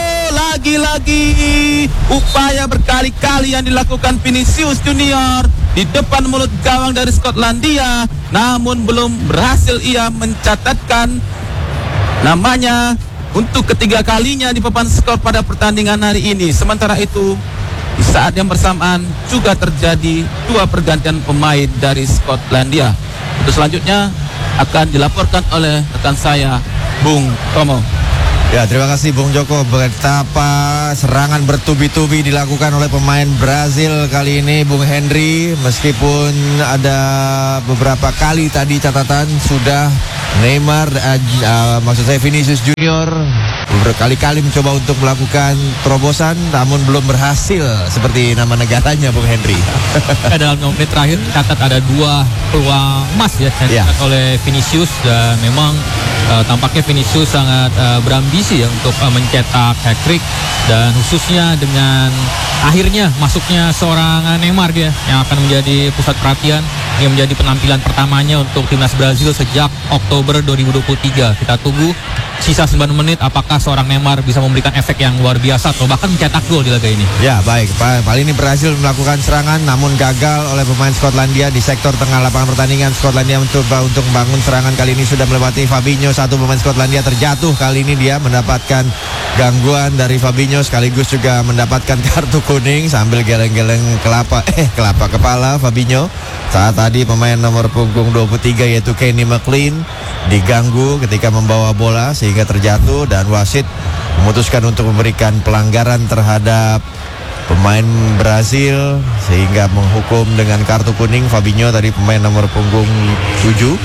lagi-lagi upaya berkali-kali yang dilakukan Vinicius Junior di depan mulut gawang dari Skotlandia, namun belum berhasil ia mencatatkan namanya untuk ketiga kalinya di papan skor pada pertandingan hari ini. Sementara itu, di saat yang bersamaan juga terjadi dua pergantian pemain dari Skotlandia. Untuk selanjutnya akan dilaporkan oleh rekan saya, Bung Tomo. Ya, terima kasih Bung Joko. Betapa serangan bertubi-tubi dilakukan oleh pemain Brazil kali ini, Bung Henry. Meskipun ada beberapa kali tadi catatan sudah Neymar, maksud saya Vinicius Junior berkali-kali mencoba untuk melakukan terobosan, namun belum berhasil seperti nama negaranya, Bung Henry. Dalam menit terakhir catat ada dua peluang emas ya oleh Vinicius, dan memang tampaknya Vinicius sangat berambisi ya untuk mencetak hat-trick, dan khususnya dengan akhirnya masuknya seorang Neymar dia yang akan menjadi pusat perhatian. Ini menjadi penampilan pertamanya untuk timnas Brazil sejak Oktober 2023. Kita tunggu sisa 9 menit apakah seorang Neymar bisa memberikan efek yang luar biasa atau bahkan mencetak gol di laga ini. Ya, baik. Kali ini berhasil melakukan serangan namun gagal oleh pemain Skotlandia di sektor tengah lapangan pertandingan. Skotlandia mencoba untuk membangun serangan, kali ini sudah melewati Fabinho. Satu pemain Skotlandia terjatuh, kali ini dia mendapatkan gangguan dari Fabinho sekaligus juga mendapatkan kartu kuning sambil geleng-geleng kelapa kepala Fabinho. Saat tadi pemain nomor punggung 23 yaitu Kenny McLean diganggu ketika membawa bola sehingga terjatuh, dan wasit memutuskan untuk memberikan pelanggaran terhadap pemain Brazil sehingga menghukum dengan kartu kuning Fabinho tadi, pemain nomor punggung 7.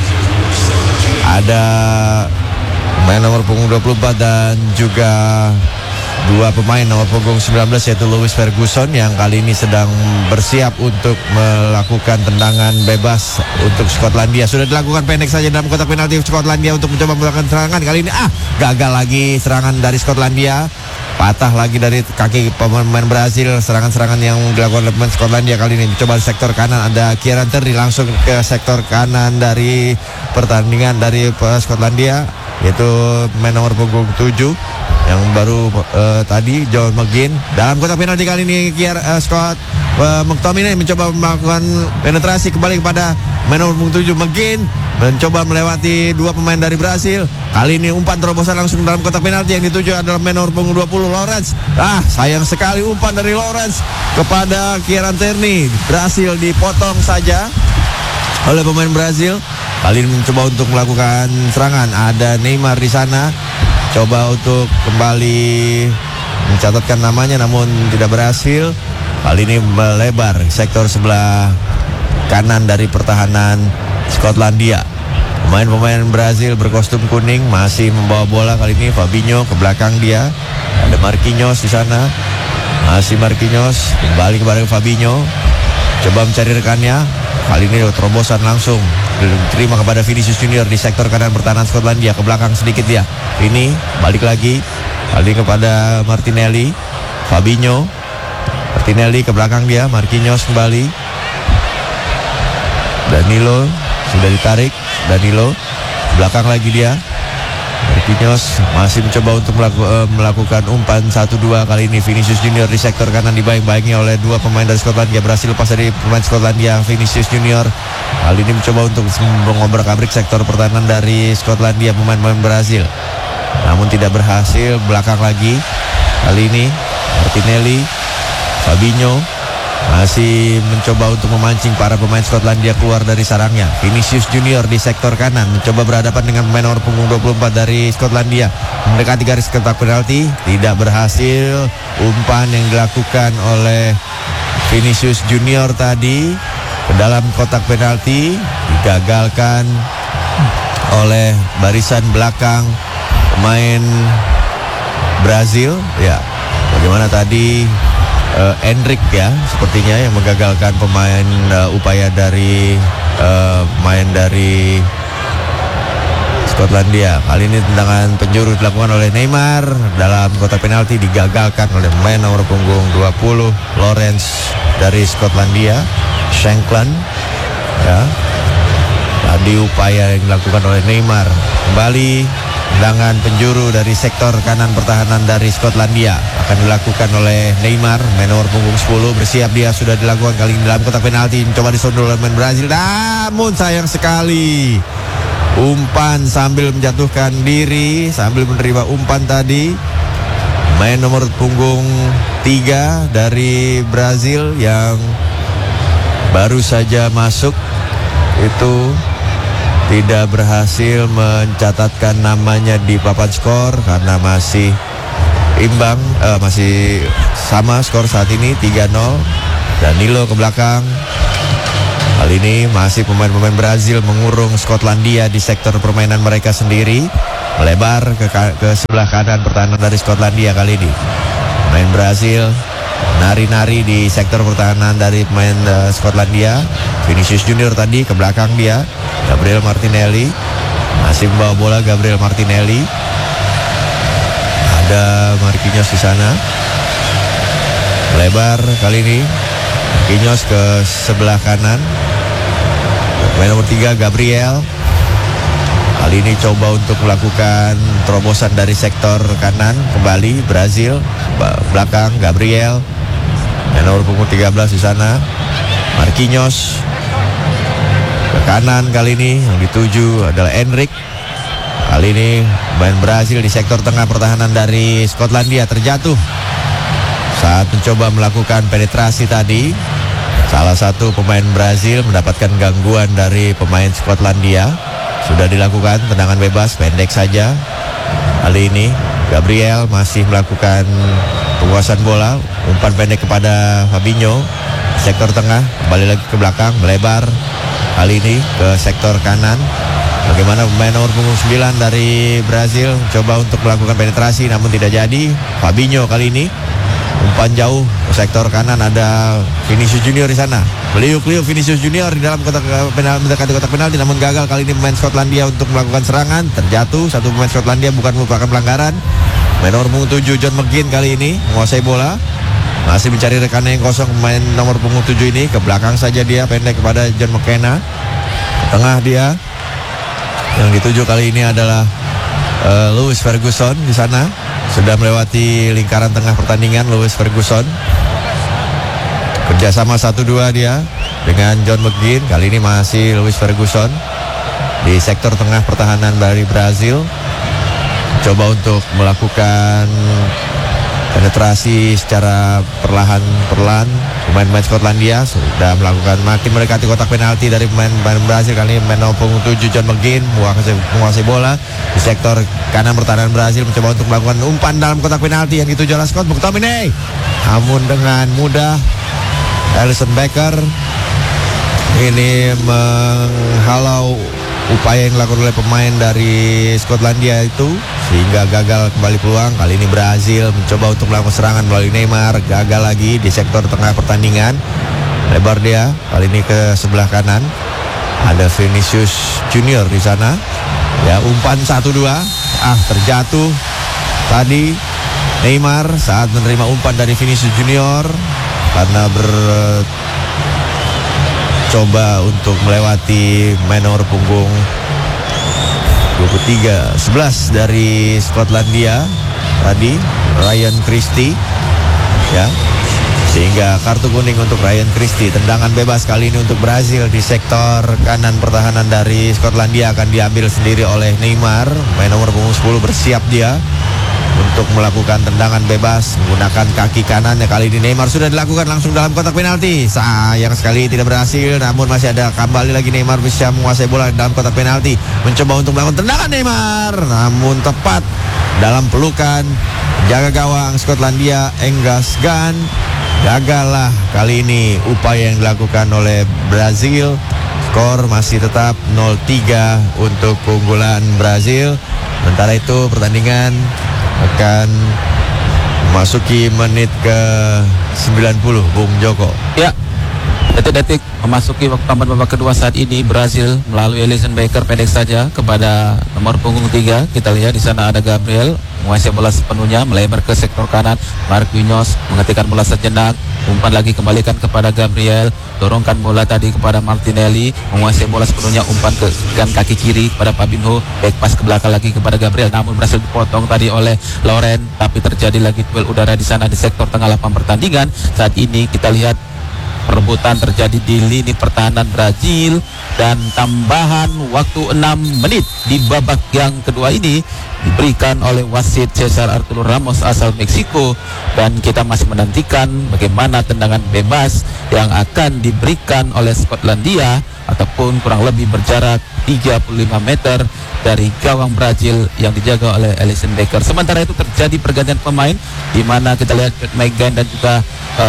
Ada pemain nomor punggung 24 dan juga dua pemain nomor punggung 19 yaitu Lewis Ferguson yang kali ini sedang bersiap untuk melakukan tendangan bebas untuk Skotlandia. Sudah dilakukan pendek saja dalam kotak penalti Skotlandia untuk mencoba melakukan serangan. Kali ini gagal lagi serangan dari Skotlandia. Patah lagi dari kaki pemain Brazil. Serangan-serangan yang dilakukan oleh pemain Skotlandia kali ini coba di sektor kanan, ada Kieran Tierney langsung ke sektor kanan dari pertandingan dari Skotlandia yaitu pemain nomor punggung 7 yang baru tadi John McGinn. Dalam kotak penalti kali ini Scott McTominay mencoba melakukan penetrasi kembali kepada pemain nomor punggung 7 McGinn, mencoba melewati dua pemain dari Brazil. Kali ini umpan terobosan langsung dalam kotak penalti yang dituju adalah pemain nomor punggung 20 Lawrence. Sayang sekali umpan dari Lawrence kepada Kieran Tierney. Berhasil dipotong saja oleh pemain Brazil. Kali ini mencoba untuk melakukan serangan. Ada Neymar di sana, coba untuk kembali mencatatkan namanya namun tidak berhasil. Kali ini melebar sektor sebelah kanan dari pertahanan Skotlandia. Pemain-pemain Brazil berkostum kuning masih membawa bola. Kali ini Fabinho ke belakang dia. Ada Marquinhos di sana. Masih Marquinhos kembali kepada Fabinho. Coba mencari rekannya. Kali ini terobosan langsung diterima kepada Vinicius Junior di sektor kanan pertahanan Skotlandia. Ke belakang sedikit dia. Ini balik lagi. Kali kepada Martinelli. Fabinho. Martinelli ke belakang dia. Marquinhos kembali. Danilo sudah ditarik. Danilo belakang lagi dia. Marquinhos masih mencoba untuk melakukan umpan 1-2. Kali ini Vinicius Junior di sektor kanan dibayang-bayangi oleh dua pemain dari Skotlandia. Berhasil lepas dari pemain Skotlandia. Vinicius Junior kali ini mencoba untuk mengobrak-abrik sektor pertahanan dari Skotlandia, pemain-pemain Brazil, namun tidak berhasil. Belakang lagi kali ini Martinelli. Fabinho masih mencoba untuk memancing para pemain Skotlandia keluar dari sarangnya. Vinicius Junior di sektor kanan mencoba berhadapan dengan pemain nomor punggung 24 dari Skotlandia. Mendekati garis kotak penalti, tidak berhasil. Umpan yang dilakukan oleh Vinicius Junior tadi ke dalam kotak penalti digagalkan oleh barisan belakang pemain Brazil. Ya, bagaimana tadi Endrick ya sepertinya yang menggagalkan pemain upaya dari pemain dari Skotlandia. Kali ini tendangan penjuru dilakukan oleh Neymar dalam kotak penalti digagalkan oleh pemain nomor punggung 20 Lawrence dari Skotlandia. Shankland ya. Tadi upaya yang dilakukan oleh Neymar kembali tendangan penjuru dari sektor kanan pertahanan dari Skotlandia akan dilakukan oleh Neymar, main nomor punggung 10. Bersiap dia, sudah dilakukan kali ini dalam kotak penalti. Coba disundul oleh pemain Brazil, namun sayang sekali umpan sambil menjatuhkan diri, sambil menerima umpan tadi. Main nomor punggung 3 dari Brazil yang baru saja masuk itu tidak berhasil mencatatkan namanya di papan skor karena masih imbang, masih sama skor saat ini 3-0. Danilo ke belakang. Kali ini masih pemain-pemain Brazil mengurung Skotlandia di sektor permainan mereka sendiri, melebar ke sebelah kanan pertahanan dari Skotlandia kali ini. Pemain Brazil nari-nari di sektor pertahanan dari pemain Skotlandia. Vinicius Junior tadi ke belakang dia. Gabriel Martinelli masih membawa bola. Gabriel Martinelli, ada Marquinhos di sana. Lebar kali ini Marquinhos ke sebelah kanan. Pemain nomor 3 Gabriel kali ini coba untuk melakukan terobosan dari sektor kanan. Kembali Brazil belakang Gabriel, pemain nomor punggung 13 di sana. Marquinhos ke kanan kali ini, yang dituju adalah Enric. Kali ini pemain Brazil di sektor tengah pertahanan dari Skotlandia terjatuh saat mencoba melakukan penetrasi tadi. Salah satu pemain Brazil mendapatkan gangguan dari pemain Skotlandia. Sudah dilakukan tendangan bebas pendek saja. Kali ini Gabriel masih melakukan penguasaan bola, umpan pendek kepada Fabinho. Sektor tengah, kembali lagi ke belakang, melebar kali ini ke sektor kanan. Bagaimana pemain nomor punggung 9 dari Brazil coba untuk melakukan penetrasi namun tidak jadi. Fabinho kali ini umpan jauh ke sektor kanan, ada Vinicius Junior di sana. Beliuk-liuk Vinicius Junior di dalam kotak penalti, mendekati kotak penalti, namun gagal kali ini pemain Skotlandia untuk melakukan serangan. Terjatuh satu pemain Skotlandia, bukan merupakan pelanggaran. Pemain nomor punggung 7 John McGinn kali ini menguasai bola. Masih mencari rekannya yang kosong, pemain nomor punggung 7 ini. Ke belakang saja dia, pendek kepada John McKenna. Tengah dia. Yang dituju kali ini adalah Lewis Ferguson di sana. Sudah melewati lingkaran tengah pertandingan Lewis Ferguson. Kerjasama 1-2 dia dengan John McGinn. Kali ini masih Lewis Ferguson di sektor tengah pertahanan dari Brazil. Coba untuk melakukan penetrasi secara perlahan-perlahan. Pemain-pemain Skotlandia sudah melakukan, makin mendekati kotak penalti dari pemain Brazil. Kali ini pemain nomor punggung 7 John McGinn menguasai bola di sektor kanan pertahanan Brazil, mencoba untuk melakukan umpan dalam kotak penalti yang dituju oleh Scott McTominay. Namun dengan mudah Alisson Becker ini menghalau upaya yang dilakukan oleh pemain dari Skotlandia itu, sehingga gagal kembali peluang. Kali ini Brazil mencoba untuk melakukan serangan melalui Neymar, gagal lagi di sektor tengah pertandingan. Lebar dia, kali ini ke sebelah kanan. Ada Vinicius Junior di sana. Ya, umpan 1-2. Terjatuh tadi Neymar saat menerima umpan dari Vinicius Junior karena coba untuk melewati main nomor punggung 11 dari Skotlandia tadi, Ryan Christie, ya, sehingga kartu kuning untuk Ryan Christie. Tendangan bebas kali ini untuk Brazil di sektor kanan pertahanan dari Skotlandia akan diambil sendiri oleh Neymar. Main nomor punggung 10 bersiap dia untuk melakukan tendangan bebas menggunakan kaki kanannya. Kali ini Neymar sudah dilakukan langsung dalam kotak penalti. Sayang sekali tidak berhasil, namun masih ada, kembali lagi Neymar bisa menguasai bola dalam kotak penalti. Mencoba untuk melakukan tendangan Neymar, namun tepat dalam pelukan jaga gawang Skotlandia Angus Gunn. Gagallah kali ini upaya yang dilakukan oleh Brazil. Skor masih tetap 0-3 untuk keunggulan Brazil. Sementara itu pertandingan akan memasuki menit ke 90, Bung Joko. Ya, detik-detik memasuki waktu tambahan babak kedua saat ini. Brazil melalui Alisson Becker pendek saja kepada nomor punggung 3. Kita lihat di sana ada Gabriel menguasai bola sepenuhnya, melebar ke sektor kanan. Marquinhos menghentikan bola sejenak, umpan lagi kembalikan kepada Gabriel, dorongkan bola tadi kepada Martinelli, menguasai bola sepenuhnya, umpan ke kaki kiri kepada Fabinho, back pass ke belakang lagi kepada Gabriel, namun berhasil dipotong tadi oleh Lauren. Tapi terjadi lagi duel udara di sana di sektor tengah lapangan pertandingan. Saat ini kita lihat perebutan terjadi di lini pertahanan Brazil, dan tambahan waktu 6 menit di babak yang kedua ini diberikan oleh wasit Cesar Arturo Ramos asal Meksiko, dan kita masih menantikan bagaimana tendangan bebas yang akan diberikan oleh Skotlandia ataupun kurang lebih berjarak 35 meter dari gawang Brazil yang dijaga oleh Alisson Becker. Sementara itu terjadi pergantian pemain di mana kita lihat Megan dan juga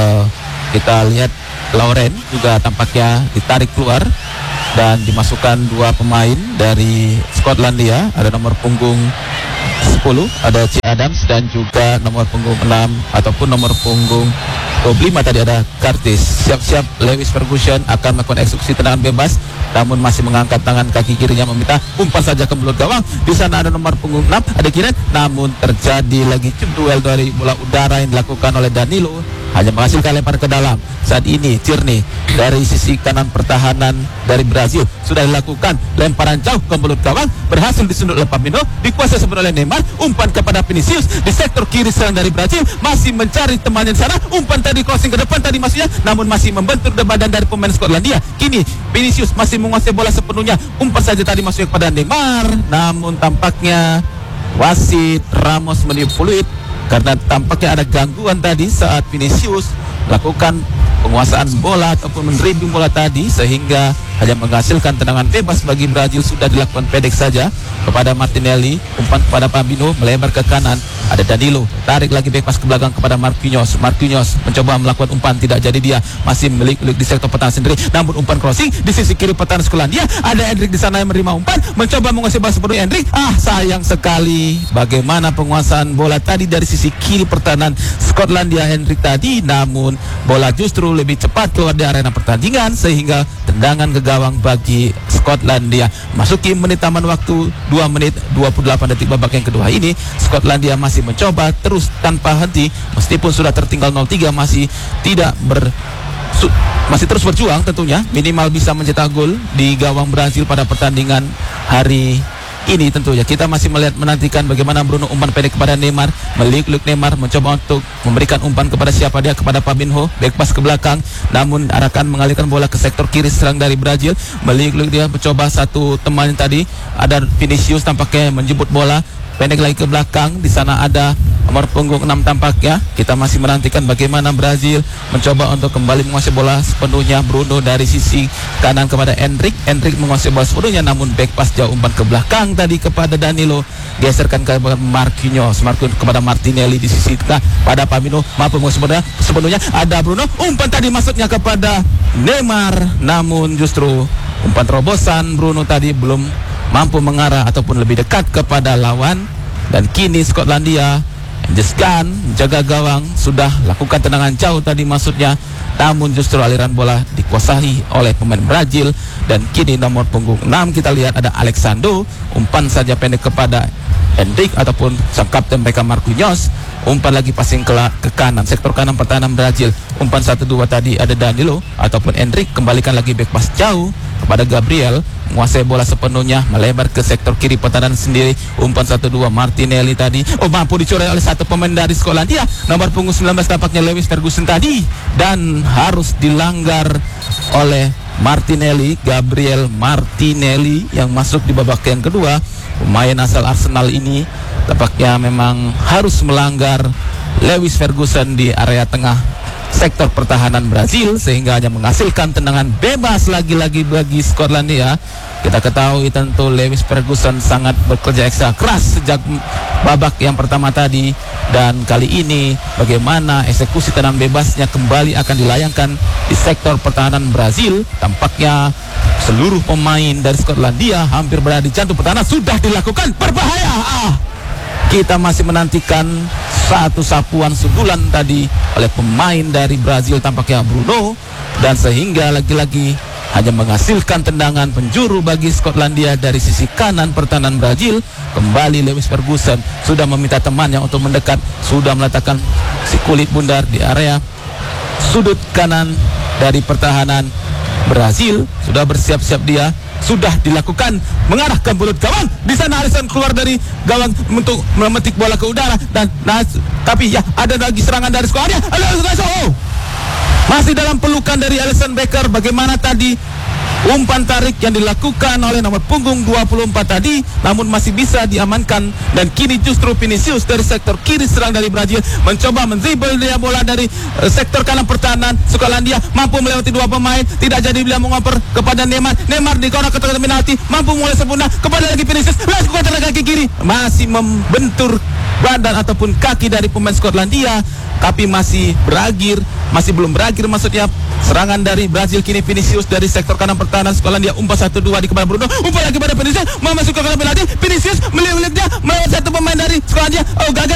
kita lihat Lauren juga tampaknya ditarik keluar dan dimasukkan dua pemain dari Skotlandia. Ada nomor punggung 10 ada C. Adams, dan juga nomor punggung 6 ataupun nomor punggung 25 tadi ada Curtis. Siap-siap Lewis Ferguson akan melakukan eksekusi tendangan bebas, namun masih mengangkat tangan kaki kirinya meminta umpan saja ke mulut gawang. Di sana ada nomor punggung 6 ada Kiren, namun terjadi lagi duel dari bola udara yang dilakukan oleh Danilo, hanya menghasilkan lempar ke dalam. Saat ini Tierney dari sisi kanan pertahanan dari Brazil sudah dilakukan lemparan jauh ke mulut gawang, berhasil disundul oleh Fabinho, dikuasai sebenarnya oleh Neymar. Umpan kepada Vinicius di sektor kiri serang dari Brazil, masih mencari temannya di sana. Umpan tadi crossing ke depan tadi maksudnya, namun masih membentur badan dari pemain Skotlandia. Kini Vinicius masih menguasai bola sepenuhnya, umpan saja tadi masuk kepada Neymar, namun tampaknya wasit Ramos meniup fluid karena tampaknya ada gangguan tadi saat Vinicius lakukan penguasaan bola ataupun mendribbling bola tadi, sehingga hanya menghasilkan tendangan bebas bagi Brazil. Sudah dilakukan pendek saja kepada Martinelli, umpan kepada Fabinho, melebar ke kanan, ada Danilo, tarik lagi back pass ke belakang kepada Marquinhos. Marquinhos mencoba melakukan umpan, tidak jadi, dia masih melik-lik di sektor pertahanan sendiri, namun umpan crossing di sisi kiri pertahanan Skotlandia, ada Endrick di sana yang menerima umpan, mencoba menguasai bola sepenuhnya Endrick. Sayang sekali bagaimana penguasaan bola tadi dari sisi kiri pertahanan Skotlandia Endrick tadi, namun bola justru lebih cepat keluar dari arena pertandingan, sehingga tendangan ke gawang bagi Skotlandia. Masuki menit taman waktu 2 menit 28 detik babak yang kedua ini, Skotlandia masih mencoba terus tanpa henti, meskipun sudah tertinggal 0-3 masih terus berjuang tentunya minimal bisa mencetak gol di gawang Brazil pada pertandingan hari ini. Tentunya kita masih menantikan bagaimana Bruno umpan pendek kepada Neymar, melik-lik Neymar mencoba untuk memberikan umpan kepada siapa dia, kepada Fabinho, back pass ke belakang, namun arahkan mengalihkan bola ke sektor kiri serang dari Brazil, melik-lik dia mencoba satu teman tadi, ada Vinicius tampaknya menjemput bola pendek lagi ke belakang. Di sana ada nomor punggung 6 tampaknya. Kita masih menantikan bagaimana Brazil mencoba untuk kembali menguasai bola sepenuhnya. Bruno dari sisi kanan kepada Endrick menguasai bola sepenuhnya, namun back pass jauh umpan ke belakang tadi kepada Danilo, geserkan ke Marquinhos kepada Martinelli di sisi tengah pada Fabinho, mampu menguasai bola sepenuhnya, ada Bruno, umpan tadi masuknya kepada Neymar, namun justru umpan terobosan Bruno tadi belum mampu mengarah ataupun lebih dekat kepada lawan. Dan kini Skotlandia Jeskan jaga gawang, sudah lakukan tendangan jauh tadi maksudnya, namun justru aliran bola dikuasai oleh pemain Brazil. Dan kini nomor punggung 6 kita lihat ada Alexandro, umpan saja pendek kepada Endrick ataupun sang kapten mereka Marquinhos, umpan lagi passing ke kanan, sektor kanan pertahanan Brazil, umpan 1-2 tadi ada Danilo ataupun Endrick, kembalikan lagi back pass jauh kepada Gabriel, menguasai bola sepenuhnya, melebar ke sektor kiri pertahanan sendiri, umpan 1-2 Martinelli tadi, mampu dicoret oleh satu pemain dari Skotlandia, nomor punggung 19 tampaknya Lewis Ferguson tadi, dan harus dilanggar oleh Martinelli, Gabriel Martinelli yang masuk di babak yang kedua. Pemain asal Arsenal ini tampaknya memang harus melanggar Lewis Ferguson di area tengah sektor pertahanan Brazil, sehingga hanya menghasilkan tendangan bebas lagi-lagi bagi Skotlandia. Kita ketahui tentu Lewis Ferguson sangat bekerja ekstra keras sejak babak yang pertama tadi, dan kali ini bagaimana eksekusi tendangan bebasnya kembali akan dilayangkan di sektor pertahanan Brazil. Tampaknya seluruh pemain dari Skotlandia hampir berada di jantung pertahanan, sudah dilakukan, berbahaya. Kita masih menantikan satu sapuan sundulan tadi oleh pemain dari Brazil tampaknya Bruno, dan sehingga lagi-lagi hanya menghasilkan tendangan penjuru bagi Skotlandia dari sisi kanan pertahanan Brazil. Kembali Lewis Ferguson sudah meminta temannya untuk mendekat, sudah meletakkan si kulit bundar di area sudut kanan dari pertahanan Brazil. Sudah bersiap-siap dia, sudah dilakukan mengarahkan mulut gawang. Di sana Alisson keluar dari gawang untuk memetik bola ke udara dan tapi ya ada lagi serangan dari Skotlandia. Masih dalam pelukan dari Alisson Becker. Bagaimana tadi umpan tarik yang dilakukan oleh nomor punggung 24 tadi, namun masih bisa diamankan. Dan kini justru Vinicius dari sektor kiri serang dari Brazil mencoba mendribble dia bola dari sektor kanan pertahanan Skotlandia, mampu melewati dua pemain, tidak jadi dia mengoper kepada Neymar. Neymar di kotak penalti, mampu mulai sempurna kepada lagi Vinicius, lakukan tenaga kaki kiri, masih membentur badan ataupun kaki dari pemain Skotlandia, tapi masih belum berakhir maksudnya serangan dari Brazil. Kini Vinicius dari sektor kanan pertahanan Skotlandia, umpan 1-2 di kepada Bruno, umpan lagi pada Vinicius, mau masuk ke kotak penalti. Vinicius melihat-lihatnya melewat satu pemain dari Skotlandia, gagal